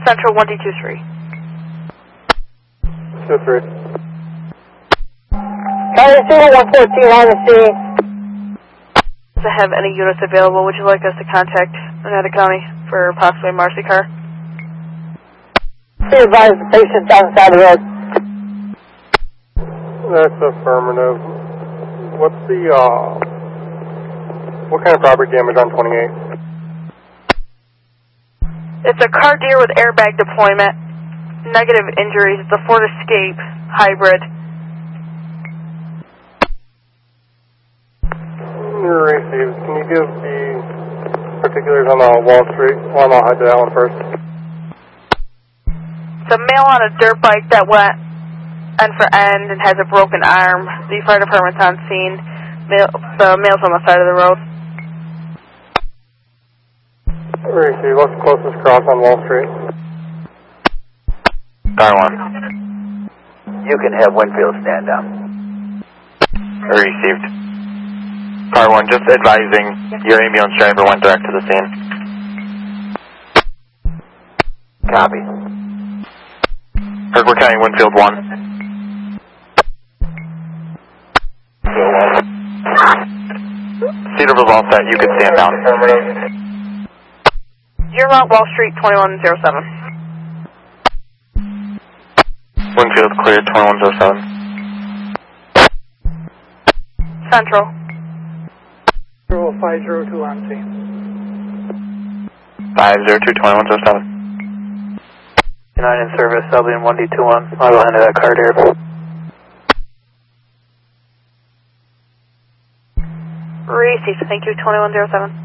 Central 1223. 23. County 114 on the scene. To have any units available, would you like us to contact Oneida County for possibly a Marcy car? Be advised the patient's on the side of the road. That's affirmative. What's the, what kind of property damage on 28? It's a car deer with airbag deployment. Negative injuries. It's a Ford Escape hybrid. Received. Can you give the particulars on the Wall Street? Well, I'll head to that one first. It's a male on a dirt bike that went end for end and has a broken arm. The fire department's on scene. The male's on the side of the road. Received. What's the closest cross on Wall Street? Car 1. You can have Winfield stand down. Received. Car 1, just advising your ambulance driver went direct to the scene. Copy. Kirkwood County, Winfield 1. Cedarville's all set, you can stand down. You're on Wall Street 2107. Winfield clear, 2107. Central. 502 on scene. 502, 2107. 9 in service, I'll be in 1D21. I'll go into that car here. Received. Thank you, 2107.